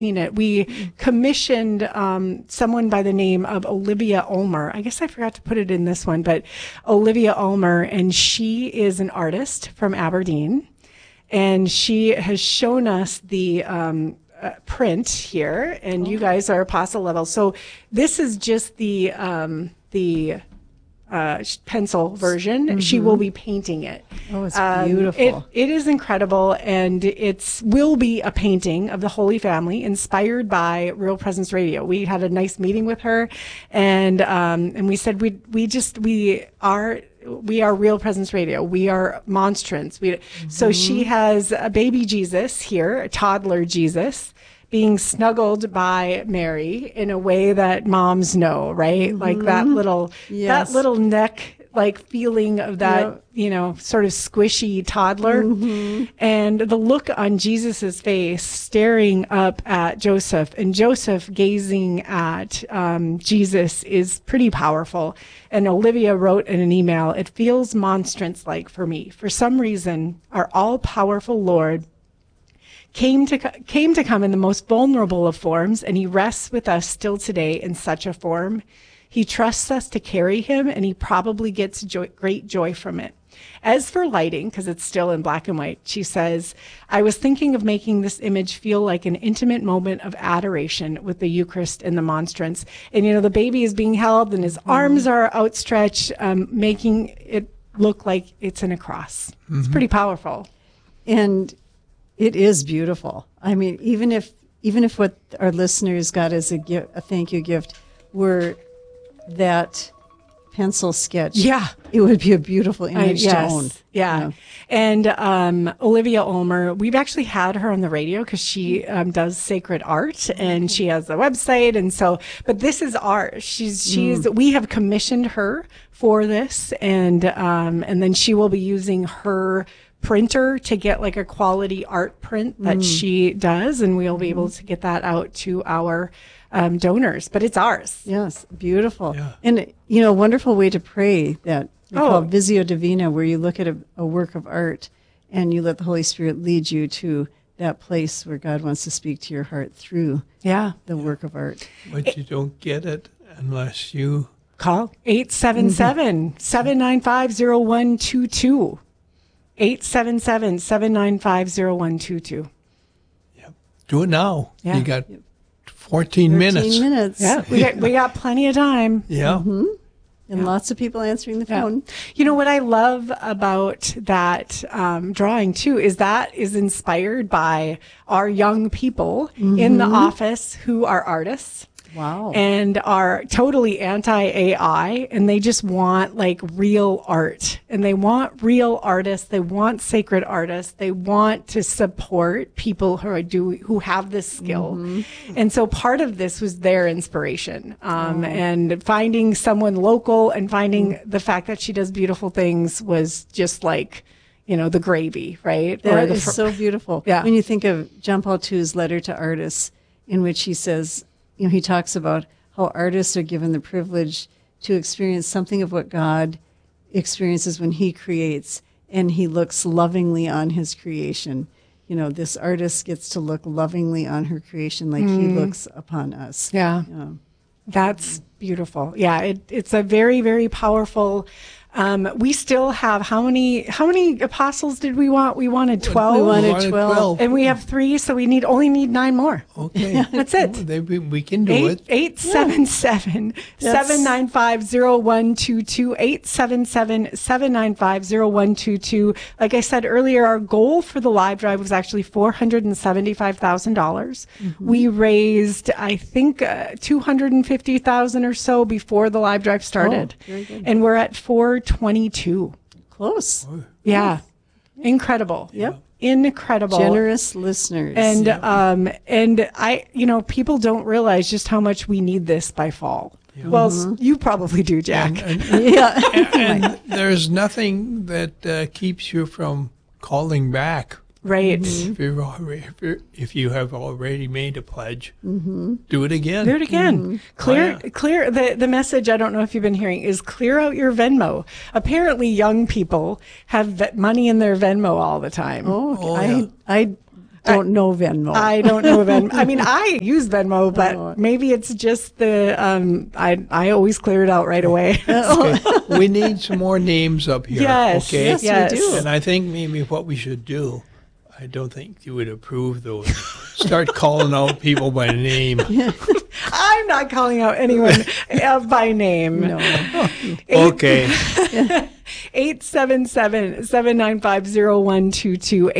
it. We commissioned someone by the name of Olivia Ulmer. I guess I forgot to put it in this one, but Olivia Ulmer, and she is an artist from Aberdeen, and she has shown us the print here, and you guys are apostle level. So this is just the pencil version. She will be painting it. Oh, it's beautiful. It is incredible, and will be a painting of the Holy Family inspired by Real Presence Radio. We had a nice meeting with her, and we said we are Real Presence Radio. We are monstrance. So she has a baby Jesus here, a toddler Jesus, being snuggled by Mary in a way that moms know, right? Like that little neck, like feeling of that, sort of squishy toddler. And the look on Jesus's face staring up at Joseph, and Joseph gazing at Jesus, is pretty powerful. And Olivia wrote in an email, "It feels monstrance-like for me. For some reason, our all-powerful Lord came to come in the most vulnerable of forms, and he rests with us still today in such a form. He trusts us to carry him, and he probably gets great joy from it. As for lighting, because it's still in black and white, she says, I was thinking of making this image feel like an intimate moment of adoration with the Eucharist and the monstrance." And, the baby is being held, and his arms are outstretched, making it look like it's in a cross. It's pretty powerful. And it is beautiful. I mean, even if what our listeners got as a thank you gift were that pencil sketch, it would be a beautiful image to own. Yeah. And Olivia Ulmer, we've actually had her on the radio because she does sacred art, and she has a website, and so. But this is ours. We have commissioned her for this, and then she will be using her printer to get like a quality art print that she does, and we'll be able to get that out to our donors, but it's ours. Yes, beautiful. Yeah. And, a wonderful way to pray that we call Visio Divina, where you look at a work of art and you let the Holy Spirit lead you to that place where God wants to speak to your heart through the work of art. But you don't get it unless you call 877-795-0122. 877-795-0122. Yep. Do it now. Yeah. You got 14 minutes. Yeah, we got plenty of time. Yeah. And lots of people answering the phone. What I love about that drawing, too, is that is inspired by our young people in the office who are artists. Wow. And are totally anti-AI, and they just want like real art, and they want real artists. They want sacred artists. They want to support people who have this skill. And so part of this was their inspiration, and finding someone local and finding the fact that she does beautiful things was just like, the gravy, right? That is so beautiful. Yeah. When you think of John Paul II's letter to artists, in which he says, he talks about how artists are given the privilege to experience something of what God experiences when he creates, and he looks lovingly on his creation. This artist gets to look lovingly on her creation like he looks upon us. Yeah. That's beautiful. Yeah, it's a very, very powerful. We still have how many apostles did we want? We wanted 12. We wanted 12. And we have 3, so we only need 9 more. Okay. That's it. We can do it. 877-795-0122. 877-795-0122. Like I said earlier, our goal for the live drive was actually $475,000. We raised, I think, $250,000 or so before the live drive started. Very good. And we're at 422. Close. Yeah. Incredible. Yep. Incredible. Generous listeners. And I, people don't realize just how much we need this by fall. Yeah. Well, you probably do, Jack. And there's nothing that keeps you from calling back. Right. If you have already made a pledge, do it again. Do it again. Clear. The message, I don't know if you've been hearing, is clear out your Venmo. Apparently, young people have money in their Venmo all the time. I don't know Venmo. I don't know Venmo. I mean, I use Venmo, but maybe it's just the, I always clear it out right away. Okay. We need some more names up here. Yes, okay? yes, we do. And I think maybe what we should do, I don't think you would approve those. Start calling out people by name. I'm not calling out anyone by name. No. Okay. 877-795-0122.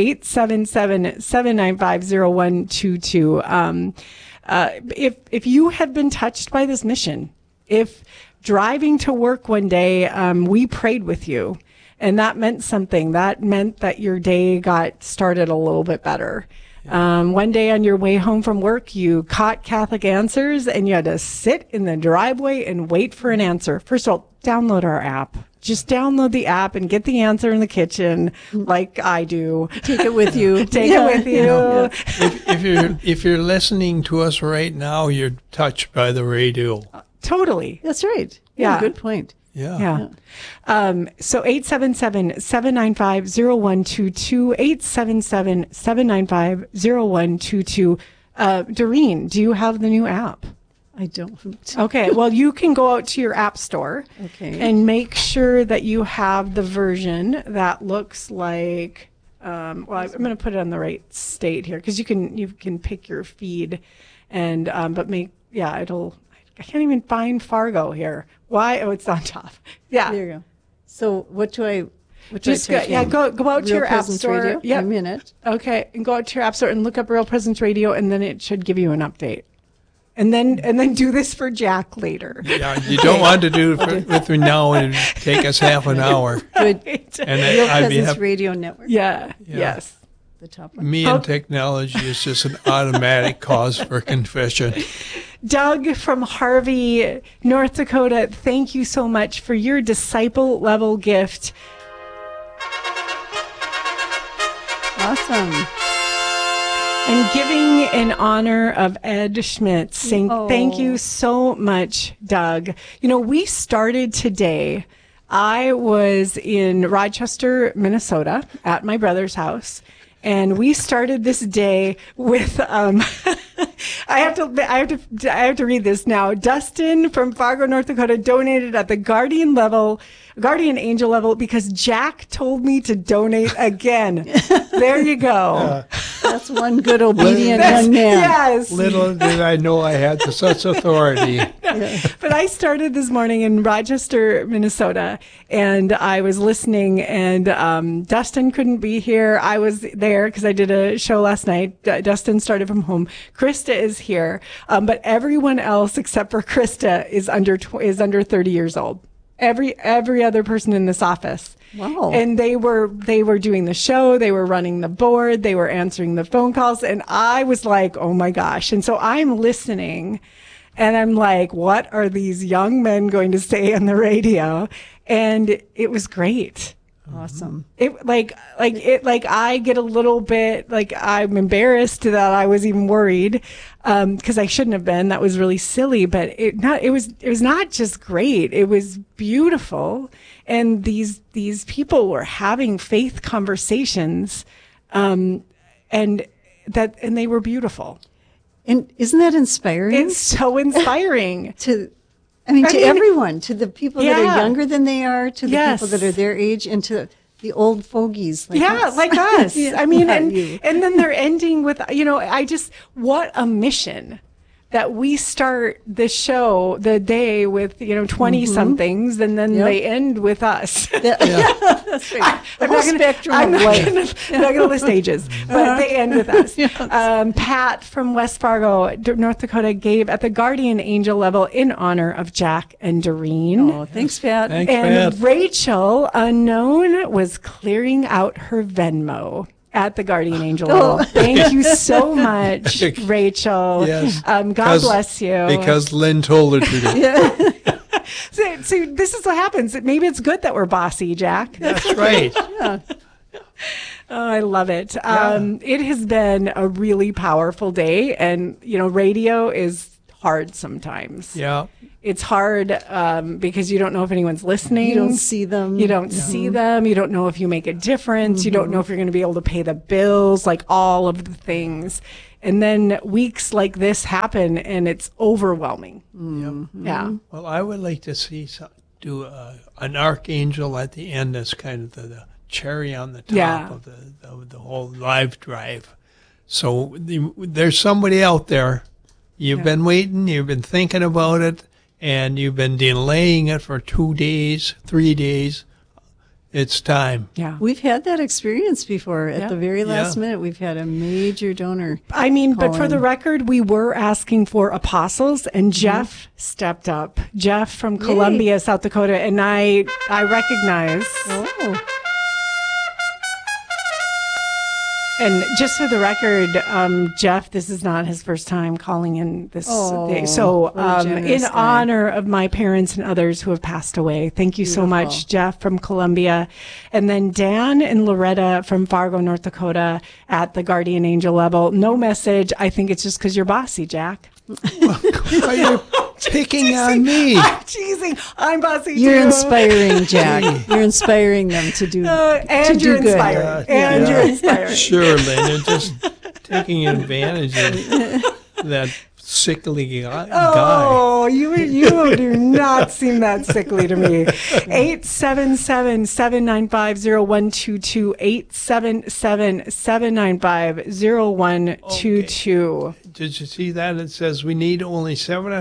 877-795-0122. If you have been touched by this mission, if driving to work one day, we prayed with you, and that meant something. That meant that your day got started a little bit better. One day on your way home from work, you caught Catholic Answers and you had to sit in the driveway and wait for an answer. First of all, download our app. Just download the app and get the answer in the kitchen like I do. Take it with you. Take it with you. Yeah. If you're listening to us right now, you're touched by the radio. Totally. That's right. Yeah. Good point. Yeah. So 877-795-0122, 877-795-0122. Doreen, do you have the new app? I don't. Okay. Well, you can go out to your app store and make sure that you have the version that looks like, I'm going to put it on the right state here because you can pick your feed and, I can't even find Fargo here. Why? Oh, it's on top. Yeah. There you go. So what do I just go out to your app store. Yeah. I'm in it. Okay. And go out to your app store and look up Real Presence Radio, and then it should give you an update. And then do this for Jack later. Yeah, you don't want to do it with me now and take us half an hour. Good. And Real Presence Radio Network. Yeah. Yes. The top one. Me and technology is just an automatic cause for confession. Doug from Harvey, North Dakota, thank you so much for your disciple level gift. Awesome. And giving in honor of Ed Schmitz, saying thank you so much, Doug. You know, we started today. I was in Rochester, Minnesota at my brother's house. And we started this day with, I have to read this now. Dustin from Fargo, North Dakota donated at the guardian angel level because Jack told me to donate again. There you go. That's one good obedient young man. Yes. Little did I know I had such authority. But I started this morning in Rochester, Minnesota, and I was listening, and Dustin couldn't be here. I was there because I did a show last night. Dustin started from home. Krista is here, but everyone else except for Krista is under 30 years old. Every other person in this office. Wow. And they were doing the show, they were running the board, they were answering the phone calls, and I was like, oh my gosh. And so I'm listening and I'm like, what are these young men going to say on the radio? And it was great. Awesome. I get a little bit, I'm embarrassed that I was even worried, because I shouldn't have been. That was really silly, but it was not just great. It was beautiful. And these people were having faith conversations, and they were beautiful. And isn't that inspiring? It's so inspiring. to everyone, to the people that are younger than they are, to the Yes. people that are their age, and to the old fogies like us. Like us. Yeah, I mean, not and you. then they're ending with, what a mission that we start the show, the day with, 20 somethings, and then they end with us. That's right. The whole spectrum I'm of life. not going to list ages, but they end with us. Pat from West Fargo, North Dakota, gave at the guardian angel level in honor of Jack and Doreen. Oh, thanks, Pat. Thanks, And Pat. Rachel, unknown, was clearing out her Venmo at the guardian angel level. Thank you so much, Rachel. Yes. God bless you. Because Lynn told her to do. So this is what happens. Maybe it's good that we're bossy, Jack. That's right. Oh, I love it. It has been a really powerful day, and radio is hard sometimes. Yeah. It's hard because you don't know if anyone's listening. You don't see them. You don't see them. You don't know if you make a difference. You don't know if you're going to be able to pay the bills, like all of the things. And then weeks like this happen, and it's overwhelming. Yeah. Well, I would like to see do an archangel at the end as kind of the cherry on the top of the whole live drive. So there's somebody out there. You've been waiting. You've been thinking about it. And you've been delaying it for 2 days, 3 days. It's time. Yeah. We've had that experience before. At the very last minute, we've had a major donor. I mean, but for the record, we were asking for apostles, and Jeff stepped up. Jeff from Columbia, South Dakota, and I recognize. Oh. And just for the record, Jeff, this is not his first time calling in this day. So in honor of my parents and others who have passed away, thank you so much, Jeff from Columbia. And then Dan and Loretta from Fargo, North Dakota at the Guardian Angel level. No message. I think it's just because you're bossy, Jack. Are you picking on me? I'm teasing. I'm bossy too. You're inspiring, Jack. You're inspiring them to do and you're good. inspiring. And you're inspiring. Sure, Lynn. You're just taking advantage of that sickly guy. Oh, you do not seem that sickly to me. 877-795-0122. 877-795-0122. Did you see that? It says we need only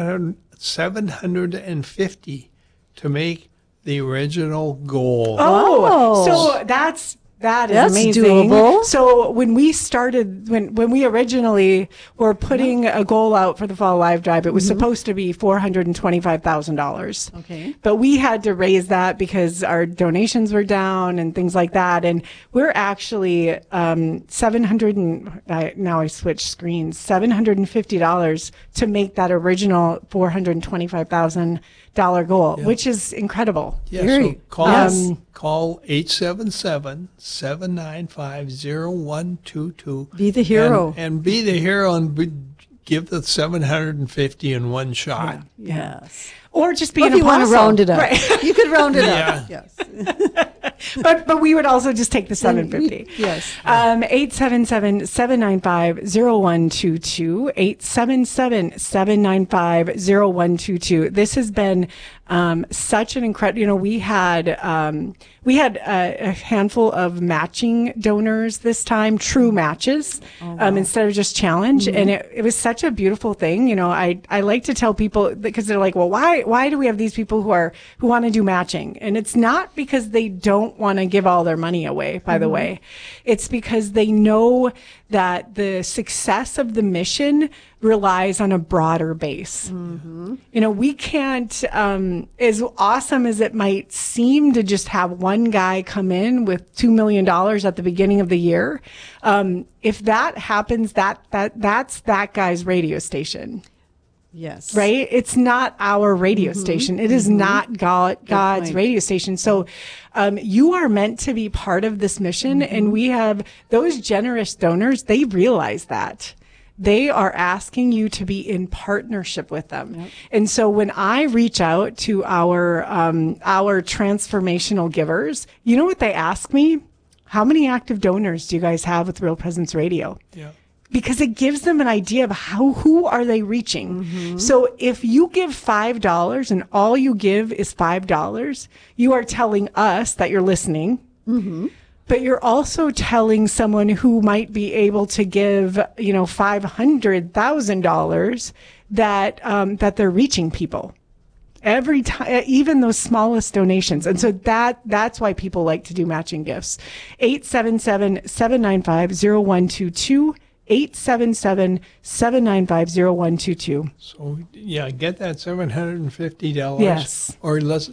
750 to make the original goal. Oh, so that's amazing. Doable. So when we started, when we originally were putting a goal out for the Fall Live Drive, it was supposed to be $425,000. Okay. But we had to raise that because our donations were down and things like that. And we're actually $750 to make that original $425,000 goal, which is incredible. Yeah, so call 877-795-0122. Be the hero. And be the hero and give the 750 in one shot. Yes. Or just be Or an if you want to apostle. round it up. Right. You could round it Yeah. up. Yes. but we would also just take the 750. Yes. 877-795-0122. 877-795-0122. This has been such an incredible, we had a handful of matching donors this time, true matches, instead of just challenge. And it was such a beautiful thing. I like to tell people, because they're like, well, why do we have these people who want to do matching? And it's not because they don't want to give all their money away, by the way. It's because they know that the success of the mission relies on a broader base. We can't, as awesome as it might seem to just have one guy come in with $2 million at the beginning of the year, if that happens, that's that guy's radio station. Yes. Right? It's not our radio station. It is not God's radio station. So you are meant to be part of this mission, and we have those generous donors, they realize that. They are asking you to be in partnership with them. Yep. And so when I reach out to our transformational givers, you know what they ask me? How many active donors do you guys have with Real Presence Radio? Yeah. Because it gives them an idea of who are they reaching. So if you give $5 and all you give is $5, you are telling us that you're listening. But you're also telling someone who might be able to give, $500,000 that they're reaching people every time, even those smallest donations. And so that's why people like to do matching gifts. 877-795-0122. 877-795-0122. So get that $750. Yes. Or let's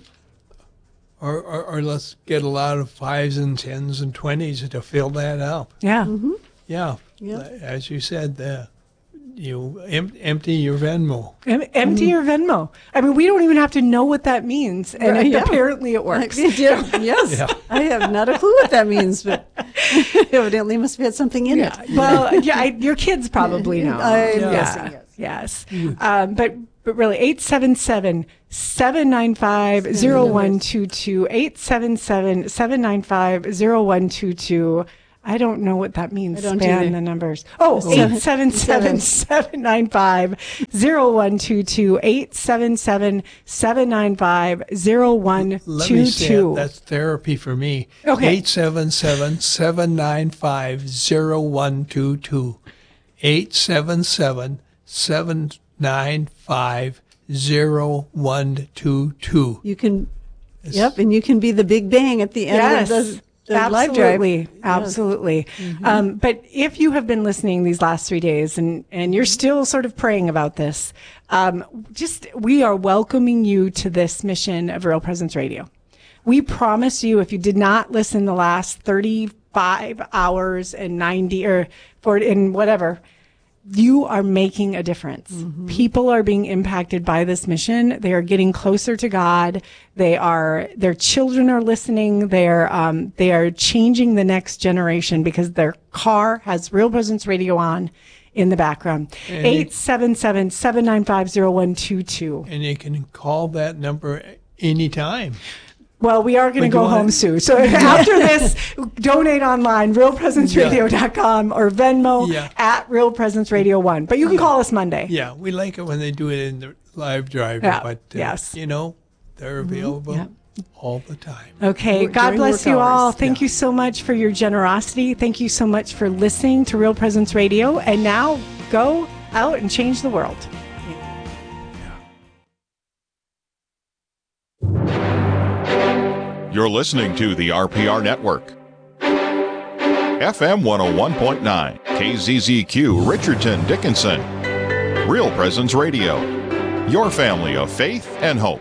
get a lot of 5s and 10s and 20s to fill that up. Yeah. Yeah. As you said, you empty your Venmo. Empty your Venmo. I mean, we don't even have to know what that means, and apparently it works. Yes. Yeah. I have not a clue what that means, but evidently must have had something in it. Well, your kids probably know. I'm guessing, yes. Yes. But really, 877-795-0122, 877-795-0122. I don't know what that means. I don't Span either. the numbers. Oh, 877-795-0122, 877-795-0122. Let me say it. That's therapy for me. Okay. 877-795-0122. 877-795-0122. You can, and you can be the Big Bang at the end of the live drive. Absolutely. Absolutely. But if you have been listening these last 3 days and you're still sort of praying about this, we are welcoming you to this mission of Real Presence Radio. We promise you, if you did not listen the last 35 hours and 90 or whatever, you are making a difference. People are being impacted by this mission. They are getting closer to God. Their children are listening. They are changing the next generation because their car has Real Presence Radio on in the background. 877-795-0122. And you can call that number anytime. Well, we are going to go home soon. So after this, donate online, realpresenceradio.com or Venmo at Real Presence Radio 1. But you can call us Monday. Yeah, we like it when they do it in the live drive. But, they're available all the time. Okay. God bless you all. Thank you so much for your generosity. Thank you so much for listening to Real Presence Radio. And now go out and change the world. You're listening to the RPR Network. FM 101.9, KZZQ, Richardson, Dickinson. Real Presence Radio. Your family of faith and hope.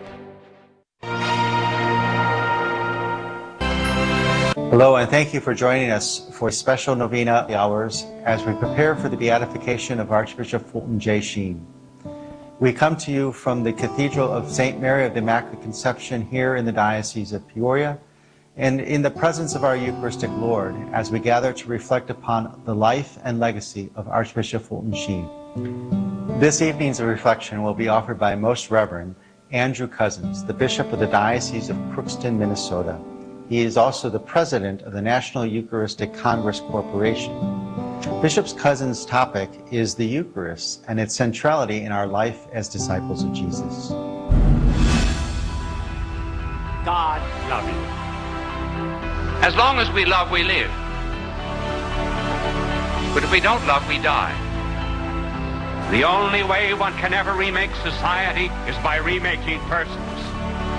Hello, and thank you for joining us for special novena hours as we prepare for the beatification of Archbishop Fulton J. Sheen. We come to you from the Cathedral of St. Mary of the Immaculate Conception here in the Diocese of Peoria, and in the presence of our Eucharistic Lord as we gather to reflect upon the life and legacy of Archbishop Fulton Sheen. This evening's reflection will be offered by Most Reverend Andrew Cousins, the Bishop of the Diocese of Crookston, Minnesota. He is also the President of the National Eucharistic Congress Corporation. Bishop Cousins' topic is the Eucharist and its centrality in our life as disciples of Jesus. God loves you. As long as we love, we live. But if we don't love, we die. The only way one can ever remake society is by remaking persons.